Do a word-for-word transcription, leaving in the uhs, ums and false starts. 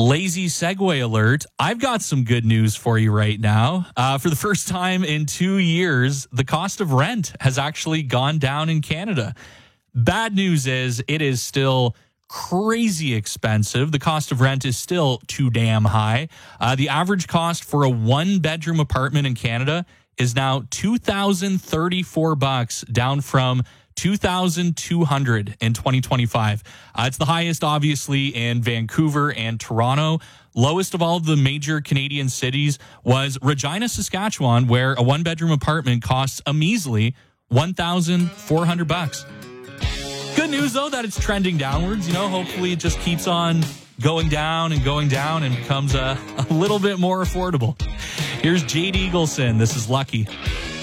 Lazy segue alert. I've got some good news for you right now. Uh, for the first time in two years, the cost of rent has actually gone down in Canada. Bad news is it is still crazy expensive. The cost of rent is still too damn high. Uh, the average cost for a one-bedroom apartment in Canada is now two thousand thirty-four bucks, down from two thousand two hundred in twenty twenty-five. Uh, it's the highest, obviously, in Vancouver and Toronto. Lowest of all of the major Canadian cities was Regina, Saskatchewan, where a one-bedroom apartment costs a measly one thousand four hundred bucks. Good news, though, that it's trending downwards. You know, hopefully it just keeps on going down and going down and becomes a, a little bit more affordable. Here's Jade Eagleson. This is Lucky.